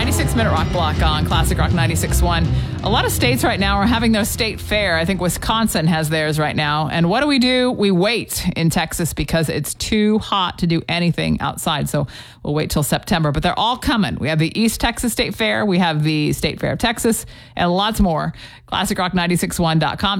96-minute rock block on Classic Rock 96.1. A lot of states right now are having their state fair. I think Wisconsin has theirs right now. And what do? We wait in Texas because it's too hot to do anything outside. So we'll wait till September. But they're all coming. We have the East Texas State Fair. We have the State Fair of Texas and lots more. ClassicRock961.com.